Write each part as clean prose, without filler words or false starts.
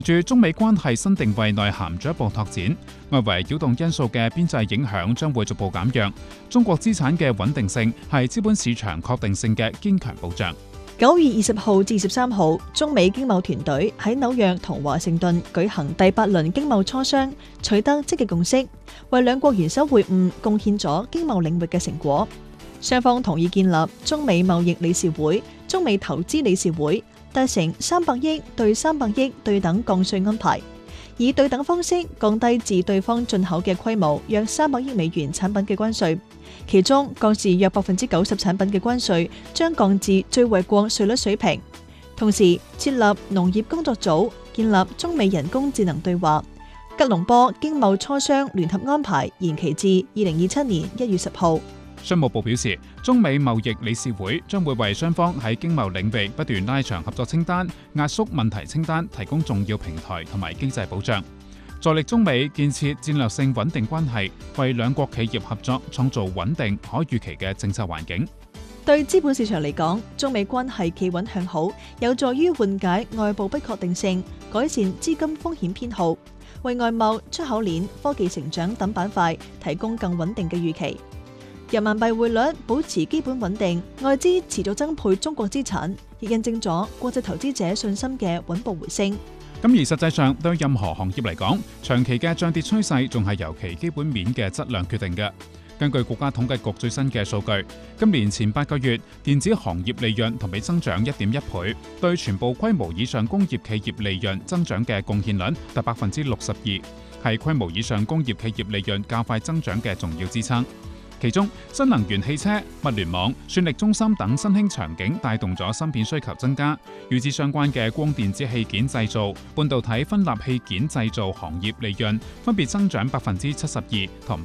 住中美關係新定位內涵進一步拓展，外圍擾動因素嘅邊際影響將會逐步減弱。中國資產嘅穩定性係資本市場確定性嘅堅強保障。 9月20號至13號，中美經貿團隊喺紐約同華盛頓舉行第8輪經貿磋商，取得積極共識，為兩國元首會晤貢獻咗經貿領域嘅成果。雙方同意建立中美貿易理事會、中美投資理事會，達成300億對300億對等降稅安排，以對等方式降低自對方進口嘅規模約300億美元產品嘅關稅，其中降至約90%產品嘅關稅將降至最惠國稅率水平。同時設立農業工作組，建立中美人工智能對話。吉隆坡經貿磋商聯合安排延期至2027年1月10號。 商務部表示，中美貿易理事會將會為雙方喺經貿領域不斷拉長合作清單、壓縮問題清單，提供重要平台同埋經濟保障，助力中美建設戰略性穩定關係，為兩國企業合作創造穩定可預期嘅政策環境。 對資本市場嚟講，中美關係企穩向好，有助於緩解外部不確定性，改善資金風險偏好，為外貿、出口鏈、科技成長等板塊提供更穩定嘅預期。人民幣匯率保持基本穩定，外資持續增配中國資產，亦印證咗國際投資者信心嘅穩步回升。 咁而實際上，對任何行業嚟講，長期嘅漲跌趨勢仲係由其基本面嘅質量決定嘅。根據國家統計局最新嘅數據，今年前8個月，電子行業利潤同比增長1.1倍，對全部規模以上工業企業利潤增長嘅貢獻率達62%，係規模以上工業企業利潤較快增長嘅重要支撐。其中，新能源汽車、物聯網、算力中心等新興場景帶動咗芯片需求增加，與之相關嘅光電子器件製造、半導體分立器件製造行業利潤分別增長72%同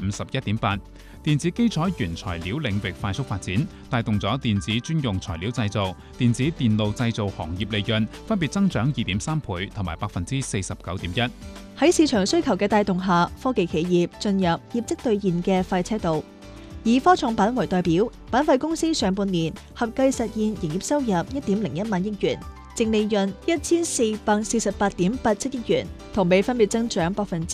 51.8%。電子基礎原材料領域快速發展，帶動咗電子專用材料製造、電子電路製造行業利潤分別增長2.3倍同埋49.1%。 喺市場需求嘅帶動下，科技企業進入業績兌現嘅快車道。以科創板為代表，板塊公司上半年合計實現營業收入1.01萬億元，淨利潤1448.87億元，同比分別增長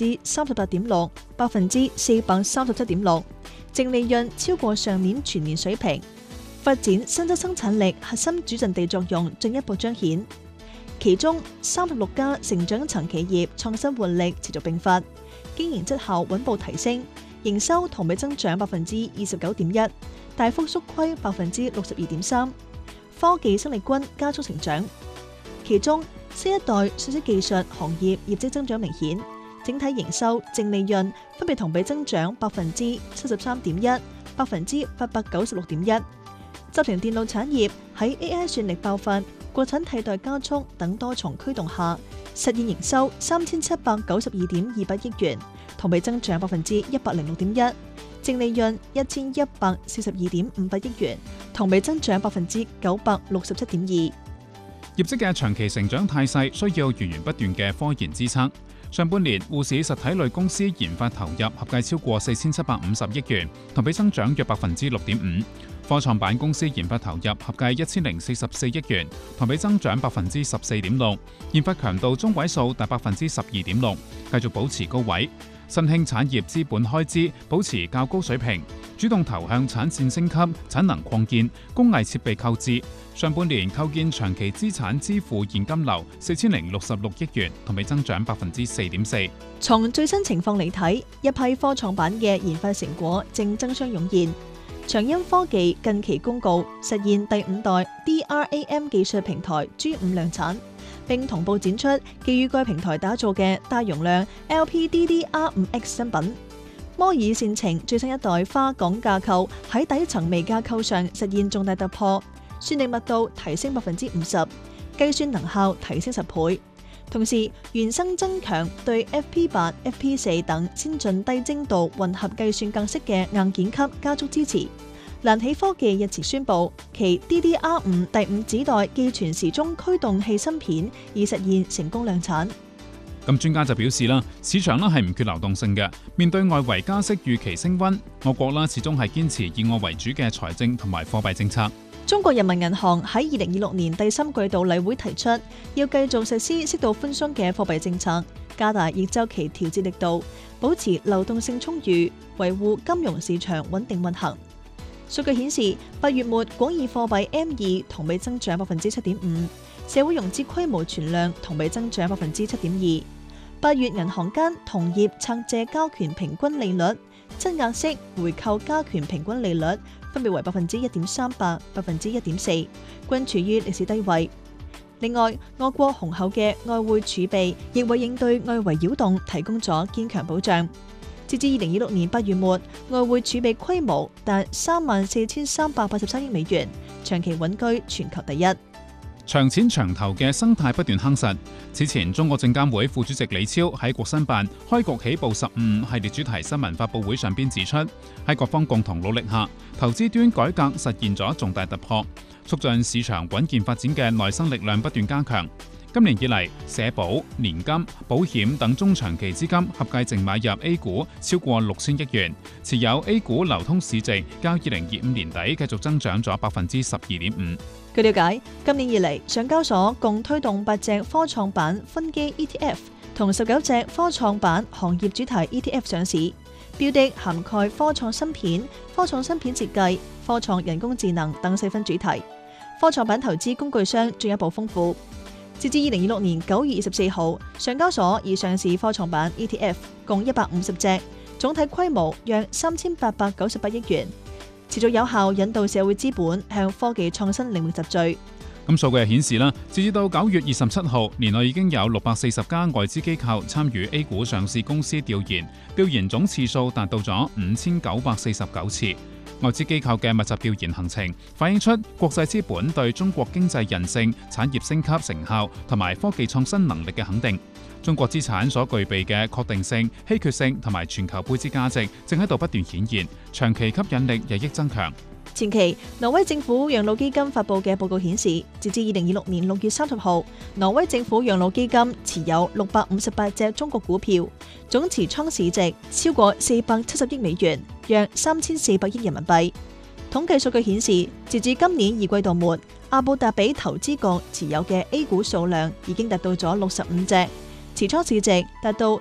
38.6%、437.6%，淨利潤超過上年全年水平。發展新質生產力核心主陣地作用進一步彰顯。其中36家成長層企業創新活力持續並發，經營績效穩步提升，營收同比增長29.1%，大幅縮虧62.3%。科技生力軍加速成長，其中新一代信息技術行業業績增長明顯，整體營收、淨利潤分別同比增長73.1%、896.1%。集團電腦產業喺 AI 算力爆發、國產替代加速等多重驅動下，實現營收3792.28億元，同比增長106.1%，淨利潤1142.58億元，同比增長967.2%。 業績嘅長期成長態勢需要源源不斷嘅科研支撐。上半年護市實體類公司研發投入合計超過4750億元，同比增長約6.5%。科創板公司研發投入合計1044億元，同比增長14.6%，研發強度中位數達12.6%，繼續保持高位。新興產業資本開支保持較高水平，主動投向產線升級、產能擴建、工藝設備購置。上半年構建長期資產支付現金流4066億元，同比增長4.4%。 從最新情況嚟睇，一批科創板嘅研發成果正爭相湧現。長鑫科技近期公告實現第5代 DRAM 技術平台 G5 量產，並同步展出基於該平台打造嘅大容量 LPDDR5X 新品。摩爾線程最新一代花崗架構喺底層微架構上實現重大突破，算力密度提升50%，計算能效提升10倍。同時，原生增強對 FP8、FP4 等先進低精度混合計算格式嘅硬件級加速支持。蘭喜科技日前宣布，其 DDR5 第5子代寄存時鐘驅動器芯片已實現成功量產。 咁專家就表示啦，市場係唔缺流動性嘅。面對外圍加息預期升溫，我國始終係堅持以外為主嘅財政同埋貨幣政策。 中國人民銀行喺2026年第三季度例會提出，要繼續實施適度寬鬆嘅貨幣政策，加大逆週期調節力度，保持流動性充裕，維護金融市場穩定運行。數據顯示，8月末廣義貨幣 M2 同比增長7.5%，社會融資規模存量同比增長7.2%。8月銀行間同業拆借交權平均利率、質押式回購加權平均利率分別為1.38%、1.4%，均處於歷史低位。另外，我國雄厚嘅外匯儲備亦為應對外圍擾動提供咗堅強保障。截至2026年8月末，外匯儲備規模達34,383億美元，長期穩居全球第一。 長錢長投嘅生態不斷夯實。此前，中國證監會副主席李超喺國新辦開局起步15系列主題新聞發佈會上邊指出，喺各方共同努力下，投資端改革實現咗重大突破，促進市場穩健發展嘅內生力量不斷加強。今年以嚟，社保、年金、保險等中長期資金合計淨買入 A 股超過6000億元，持有 A 股流通市值較2025年底繼續增長咗12.5%。 據了解，今年以嚟，上交所共推動8隻科創板分基 ETF 同19隻科創板行業主題 ETF 上市，標的涵蓋科創芯片、科創芯片設計、科創人工智能等細分主題。科創板投資工具箱進一步豐富。截至2026年9月24號，上交所已上市科創板 ETF 共150隻，總體規模約3898億元，持續有效引導社會資本向科技創新領域集聚。 咁數據顯示啦，截至到9月27號，年內已經有640家外資機構參與 A 股上市公司調研，調研總次數達到咗5949次。外資機構嘅密集調研行程，反映出國際資本對中國經濟韌性、產業升級成效同埋科技創新能力嘅肯定。中國資產所具備嘅確定性、稀缺性同埋全球配置價值，正喺度不斷顯現，長期吸引力日益增強。 前期，挪威政府養老基金發佈嘅報告顯示，截至2026年6月30號，挪威政府養老基金持有658隻中國股票，總持倉市值超過470億美元，約3400億人民幣。統計數據顯示，截至今年2季度末，阿布達比投資局持有嘅 A 股數量已經達到咗65隻，持倉市值達到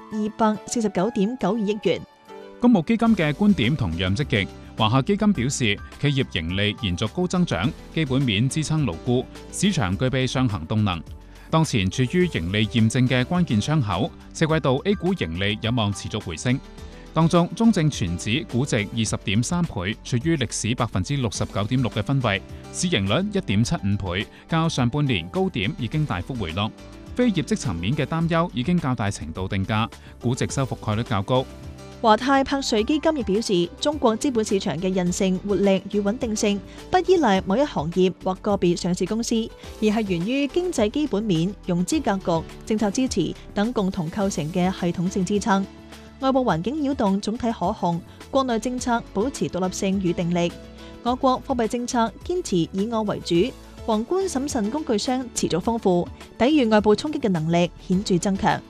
249.92億元。 公募基金嘅觀點同樣積極。華夏基金表示，企業盈利延續高增長，基本面支撐牢固，市場具備上行動能。當前處於盈利驗證嘅關鍵窗口，4季度 A 股盈利有望持續回升。當中，中證全指估值20.3倍，處於歷史69.6%嘅分位，市盈率1.75倍，較上半年高點已經大幅回落。非業績層面嘅擔憂已經較大程度定價，估值修復概率較高。 華泰柏瑞基金亦表示，中國資本市場嘅韌性、活力與穩定性不依賴某一行業或個別上市公司，而係源於經濟基本面、融資格局、政策支持等共同構成嘅系統性支撐。外部環境擾動總體可控，國內政策保持獨立性與定力。我國貨幣政策堅持以我為主，宏觀審慎工具箱持續豐富，抵禦外部衝擊嘅能力顯著增強。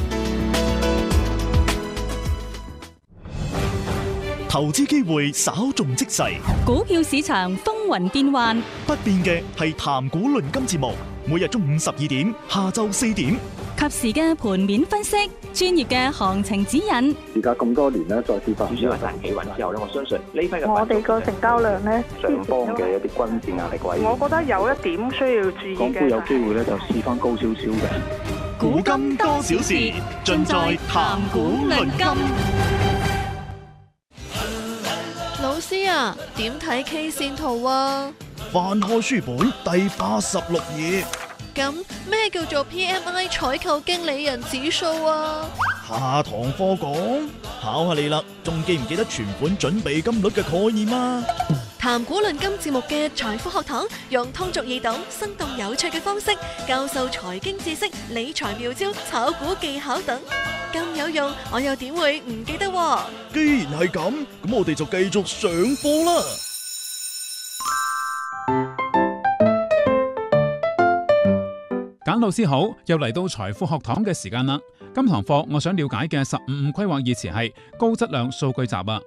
投資機會稍縱即逝， 股票市場風雲變幻， 不變嘅係談股論金節目，每日中午12點，下晝4點， 及時嘅盤面分析，專業嘅行情指引。 而家咁多年咧，再跌翻， 主要係大企穩之後咧，我相信呢批嘅我哋個成交量咧， 上方嘅一啲均線壓力位， 我覺得有一點需要注意嘅。 港股有機會咧就試翻高少少嘅。 古今多少事，盡在談股論金。 老師啊，點睇 K 線圖啊？ 翻開書本第86頁。 咁咩叫做 PMI 採購經理人指數啊？ 下堂課講，考下你啦，仲記唔記得存款準備金率嘅概念啊？ 談股論金節目嘅財富學堂，用通俗易懂、生動有趣嘅方式教授財經知識、理財妙招、炒股技巧等，咁有用，我又點會唔記得喎？ 既然係咁，咁我哋就繼續上課啦。 簡老師好，又嚟到財富學堂嘅時間啦。今堂課我想了解嘅15規劃熱詞係高質量數據集啊。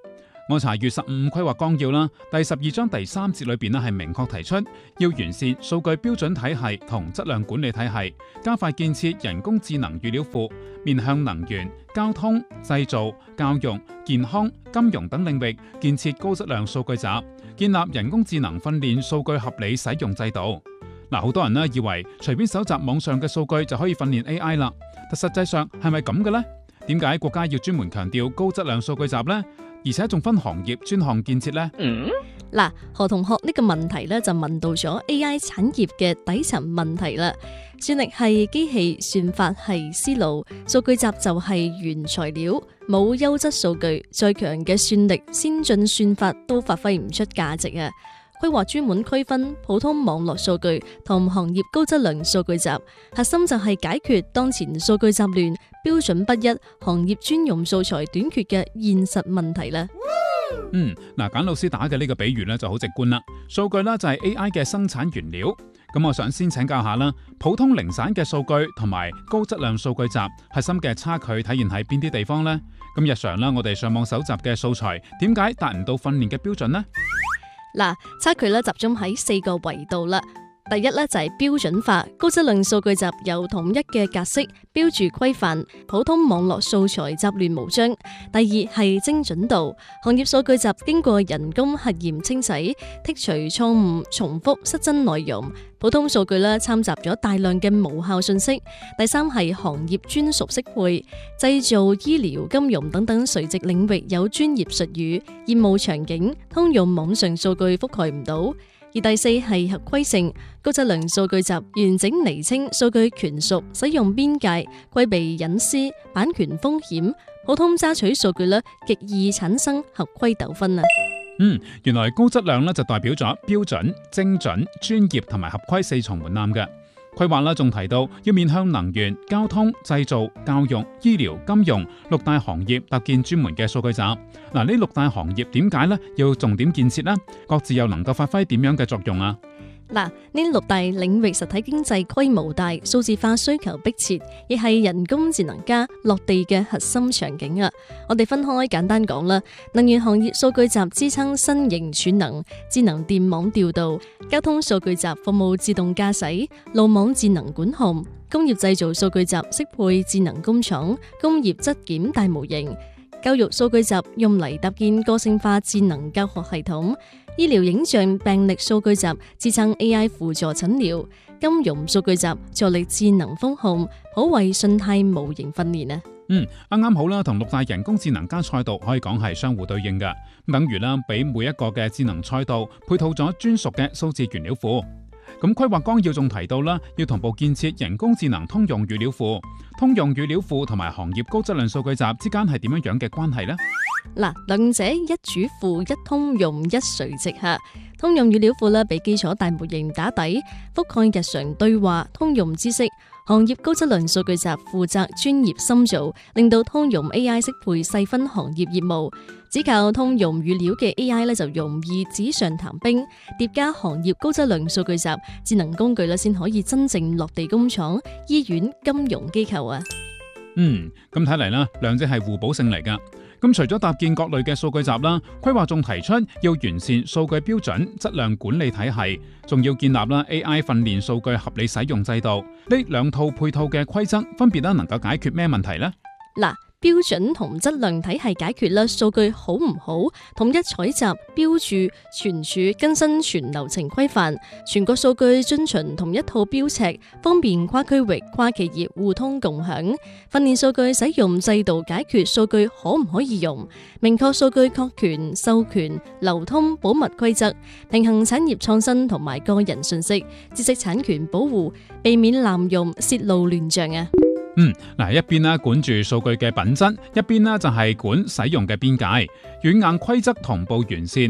我查閱15規劃綱要啦，第12章第3節裏邊咧係明確提出要完善數據標準體系同質量管理體系，加快建設人工智能預料庫，面向能源、交通、製造、教育、健康、金融等領域建設高質量數據集，建立人工智能訓練數據合理使用制度。嗱，好多人咧以為隨便搜集網上嘅數據就可以訓練 AI 啦，但實際上係咪咁嘅呢？點解國家要專門強調高質量數據集呢？而且仲分行業專項建設呢？ 嗱，何同學呢個問題咧就問到咗 AI 產業嘅底層問題啦。算力係機器，算法係思路，數據集就係原材料。冇優質數據，再強嘅算力、先進算法都發揮唔出價值啊！規劃專門區分普通網絡數據同行業高質量數據集，核心就係解決當前數據集亂、標準不一、行業專用素材短缺嘅現實問題啦。 簡老師打嘅呢個比喻咧就好直觀啦。數據啦就係 AI 嘅生產原料。咁我想先請教下啦，普通零散嘅數據同埋高質量數據集核心嘅差距體現喺邊啲地方呢？咁日常啦，我哋上網搜集嘅素材，點解達唔到訓練嘅標準呢？ 嗱，差距咧集中喺4個維度啦。第一咧就係標準化，高質量數據集有統一嘅格式標注規範，普通網絡素材雜亂無章。第二係精準度，行業數據集經過人工核驗清洗，剔除錯誤、重複、失真內容。普通數據咧摻雜咗大量嘅無效信息。第三係行業專屬適配，製造、醫療、金融等等垂直領域有專業術語，業務場景通用網上數據覆蓋唔到。而第四係合規性，高質量數據集完整釐清數據權屬、使用邊界、規避隱私、版權風險。普通揸取數據咧，極易產生合規糾紛啊！ 原來高質量咧就代表咗標準、精準、專業同埋合規4重門檻嘅。規劃啦，仲提到要面向能源、交通、製造、教育、醫療、金融6大行業搭建專門嘅數據集。呢6大行業點解咧要重點建設呢？各自又能夠發揮點樣嘅作用啊？ 呢6大領域實體經濟規模大，數字化需求迫切，亦係人工智能加落地嘅核心場景啊！我哋分開簡單講啦。能源行業數據集支撐新型儲能、智能電網調度；交通數據集服務自動駕駛、路網智能管控；工業製造數據集適配智能工廠、工業質檢大模型；教育數據集用嚟搭建個性化智能教學系統。醫療影像病歷數據集支撐 AI 輔助診療，金融數據集助力智能風控，普惠信貸模型訓練啊！ 啱好啦，同6大人工智能加賽道可以講係相互對應嘅，等於啦，俾每一個嘅智能賽道配套咗專屬嘅數字原料庫。咁規劃綱要仲提到啦，要同步建設人工智能通用預料庫。通用預料庫同埋行業高質量數據集之間係點樣嘅關係呢？ 兩者一主庫、一通用、一垂直下。通用預料庫俾基礎大模型打底，覆蓋日常對話、通用知識。行業高質量數據集負責專業深造，令到通用 AI 適配細分行業業務。只靠通用預料嘅 AI 就容易紙上談兵，疊加行業高質量數據集智能工具先可以真正落地工廠、醫院、金融機構啊！ 咁睇嚟啦，兩者係互補性嚟噶。咁除咗搭建各類嘅數據集啦，規劃仲提出要完善數據標準、質量管理體系，仲要建立啦 AI 訓練數據合理使用制度。呢2套配套嘅規則，分別能夠解決咩問題呢？ 標準同質量體系解決啦，數據好唔好，統一採集、標注、存儲、更新全流程規範，全國數據遵循同一套標尺，方便跨區域、跨企業互通共享。訓練數據使用制度解決數據可唔可以用，明確數據確權、授權、流通、保密規則，平衡產業創新同埋個人信息、知識產權保護，避免濫用、泄露亂象啊！ 一邊啦管住數據嘅品質，一邊啦就係管使用嘅邊界，軟硬規則同步完善。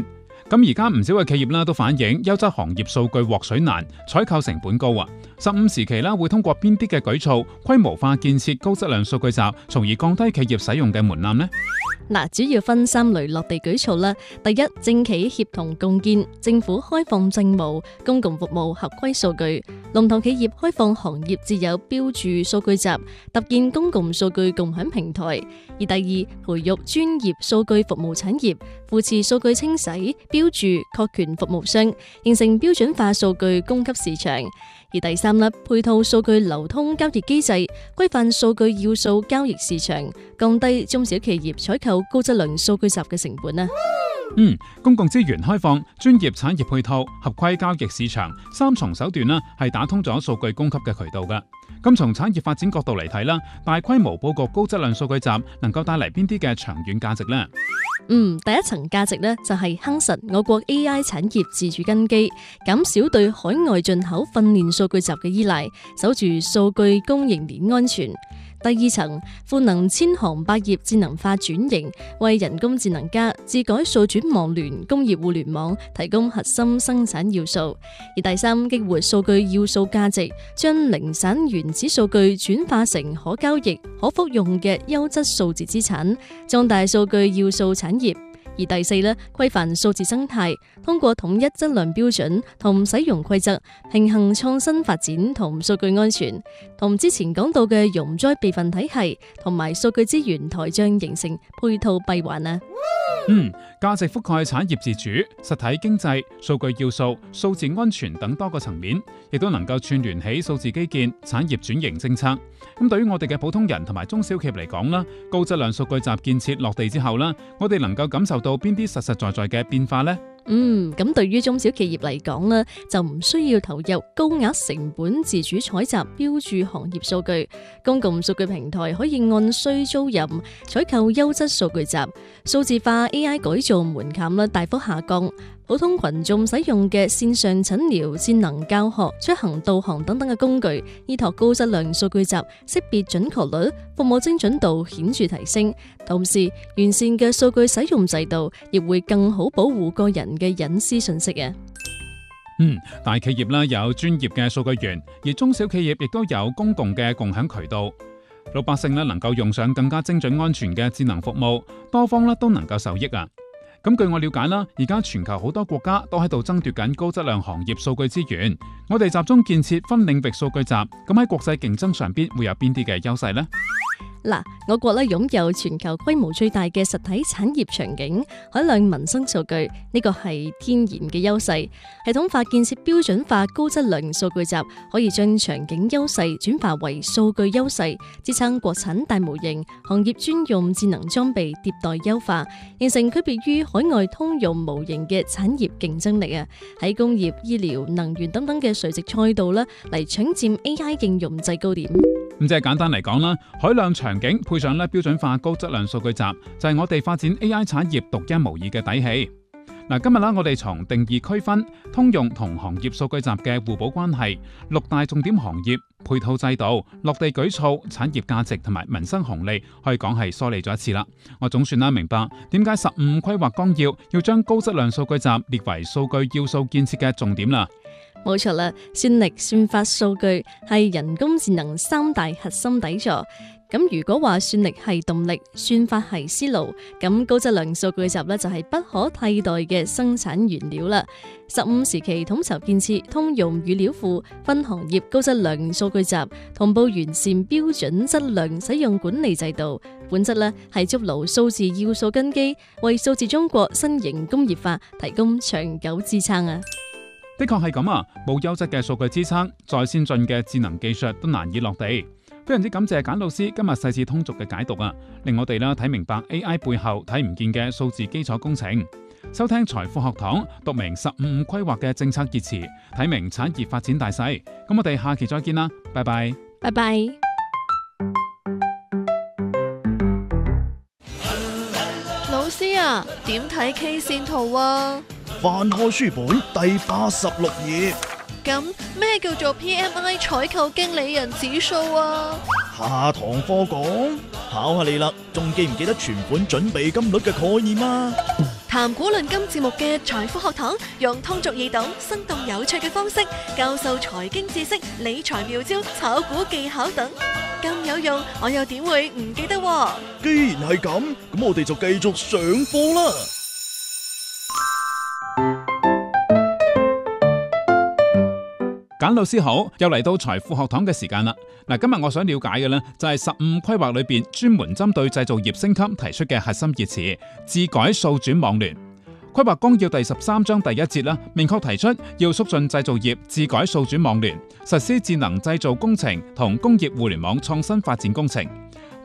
咁而家唔少嘅企業啦都反映優質行業數據獲取難，採購成本高啊。15時期啦會通過邊啲嘅舉措規模化建設高質量數據集，從而降低企業使用嘅門檻呢？ 嗱，主要分3類落地舉措啦。第一，政企協同共建，政府開放政務、公共服務合規數據，龍頭企業開放行業自有標注數據集，搭建公共數據共享平台。而第二，培育專業數據服務產業，扶持數據清洗、標注、確權服務商，形成標準化數據供給市場。而第三粒，配套數據流通交易機制，規範數據要素交易市場，降低中小企業採購高質量數據集嘅成本啊。 公共資源開放、專業產業配套、合規交易市場3重手段啦，係打通咗數據供給嘅渠道噶。咁從產業發展角度嚟睇啦，大規模佈局高質量數據集能夠帶嚟邊啲嘅長遠價值呢？ 第一層價值呢，就係夯實我國 AI 產業自主根基，減少對海外進口訓練數據集嘅依賴，守住數據供應鏈安全。第二層，賦能千行百業智能化轉型，為人工智能加智改數轉網聯工業互聯網提供核心生產要素。而第三，激活數據要素價值，將零散原始數據轉化成可交易、可複用嘅優質數字資產，壯大數據要素產業。而第四呢，規範數字生態，通過統一質量標準同使用規則，平衡創新發展同數據安全，同之前講到嘅容災備份體系同埋數據資源台帳形成配套閉環啊。 價值覆蓋產業自主、實體經濟、數據要素、數字安全等多個層面，亦都能夠串聯起數字基建、產業轉型政策。咁對於我哋嘅普通人同埋中小企業嚟講啦，高質量數據集建設落地之後啦，我哋能夠感受到邊啲實實在在嘅變化呢？ 咁對於中小企業嚟講呢，就唔需要投入高額成本自主採集標注行業數據，公共數據平台可以按需租賃採購優質數據集，數字化 AI 改造門檻大幅下降。普通群眾使用嘅線上診療、智能教學、出行導航等等嘅工具，依託高質量數據集，識別準確率、服務精準度顯著提升。同時，完善嘅數據使用制度，亦會更好保護個人嘅隱私信息啊。 大企業啦有專業嘅數據源，而中小企業亦都有公共嘅共享渠道。老百姓啦能夠用上更加精準安全嘅智能服務，多方啦都能夠受益啊。咁據我了解啦，而家全球好多國家都喺度爭奪緊高質量行業數據資源，我哋集中建設分領域數據集，咁喺國際競爭上邊會有邊啲嘅優勢呢？ 我國擁有全球規模最大嘅實體產業場景，海量民生數據，呢個係天然嘅優勢。系統化建設標準化高質量數據集，可以將場景優勢轉化為數據優勢，支撐國產大模型、行業專用智能裝備迭代優化，形成區別於海外通用模型嘅產業競爭力啊！喺工業、醫療、能源等等嘅垂直賽道嚟搶佔 AI 應用制高點。 咁即係簡單嚟講啦，海量場景配上標準化高質量數據集，就係我哋發展 AI 產業獨一無二嘅底氣。今日我哋從定義區分、通用同行業數據集嘅互補關係、6大重點行業、配套制度、落地舉措、產業價值同埋民生紅利，可以講係梳理咗一次啦。我總算明白點解15規劃綱要將高質量數據集列為數據要素建設嘅重點啦。 冇錯啦，算力、算法、數據係人工智能3大核心底座。咁如果話算力係動力，算法係思路，咁高質量數據集就係不可替代嘅生產原料啦。15時期統籌建設通用語料庫，分行業高質量數據集，同步完善標準質量使用管理制度，本質係築牢數字要素根基，為數字中國新型工業化提供長久支撐啊！ 的確係咁啊，冇優質嘅數據支撐，再先進嘅智能技術都難以落地。非常之感謝簡老師今日細緻通俗嘅解讀啊，令我哋睇明白 AI 背後睇唔見嘅數字基礎工程。收聽財富學堂，讀明15規劃嘅政策熱詞，睇明產業發展大勢。咁我哋下期再見啦，拜拜。 拜拜。 老師啊，點睇 K 線圖啊？ 翻開書本第86頁。 咁咩叫做 PMI 採購經理人指數啊？ 下堂課講，考下你啦，仲記唔記得存款準備金率嘅概念啊？ 談古論今節目嘅財富學堂，用通俗易懂、生動有趣嘅方式教授財經知識、理財妙招、炒股技巧等，咁有用，我又點會唔記得喎？ 既然係咁，咁我哋就繼續上課啦。 簡老師好，又嚟到財富學堂嘅時間啦。嗱，今日我想了解嘅呢，就係15規劃裏邊專門針對製造業升級提出嘅核心熱詞智改數轉網聯。規劃綱要第13章第1節啦，明確提出要促進製造業智改數轉網聯，實施智能製造工程同工業互聯網創新發展工程。